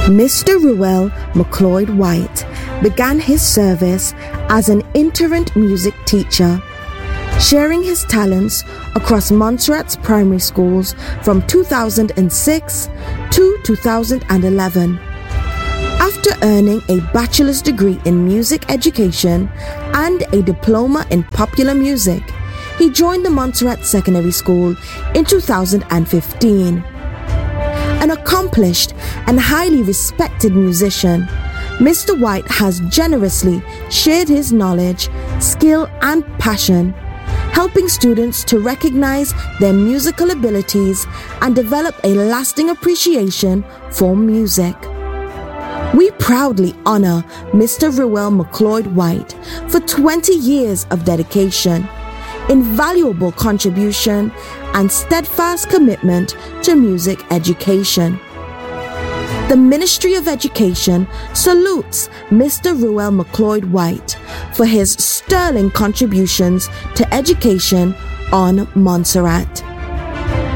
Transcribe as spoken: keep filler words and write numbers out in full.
Mister Ruel McLeod White began his service as an itinerant music teacher, sharing his talents across Montserrat's primary schools from two thousand six to two thousand eleven. After earning a bachelor's degree in music education and a diploma in popular music, he joined the Montserrat Secondary School in two thousand fifteen. An accomplished and highly respected musician, Mister White has generously shared his knowledge, skill, and passion, helping students to recognize their musical abilities and develop a lasting appreciation for music. We proudly honor Mister Ruel McLeod White for twenty years of dedication, invaluable contribution, and steadfast commitment to music education. The Ministry of Education salutes Mister Ruel McLeod White for his sterling contributions to education on Montserrat.